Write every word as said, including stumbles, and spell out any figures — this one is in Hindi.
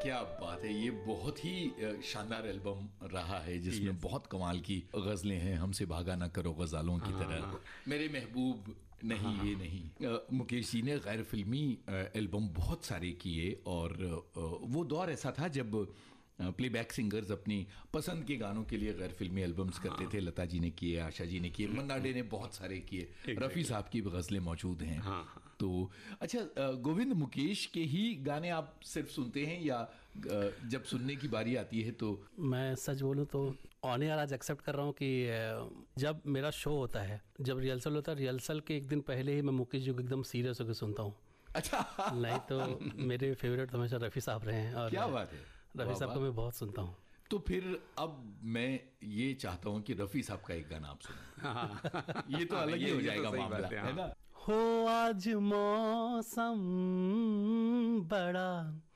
क्या बात है, ये बहुत ही शानदार एल्बम रहा है जिसमें बहुत कमाल की गजलें हैं। हमसे भागा ना करो गजालों की तरह, मेरे महबूब नहीं ये नहीं। मुकेश जी ने गैर फिल्मी एल्बम बहुत सारे किए और वो दौर ऐसा था जब प्लेबैक सिंगर्स अपनी पसंद के गानों के लिए गैर फिल्मी एल्बम्स करते थे। लता जी ने किए, आशा जी ने किए, मन्ना डे ने बहुत सारे किए, रफ़ी साहब की भी गज़लें मौजूद हैं। हाँ, हाँ। तो अच्छा, गोविंद मुकेश के ही गाने आप सिर्फ सुनते हैं या जब सुनने की बारी आती है तो? मैं सच बोलूं तो ऑन एयर आज एक्सेप्ट कर रहा हूं कि जब मेरा शो होता है, जब रिहर्सल होता है, रिहर्सल के एक दिन पहले ही मैं मुकेश जी को एकदम सीरियस होकर सुनता हूँ। अच्छा। नहीं तो मेरे फेवरेट तो हमेशा रफ़ी साहब रहे हैं। और क्या बात है, रफ़ी साहब को मैं बहुत सुनता हूँ। तो फिर अब मैं ये चाहता हूँ कि रफ़ी साहब का एक गाना आप सुनें। ये तो अलग ही हो जाएगा मामला, है ना? हो आज मौसम बड़ा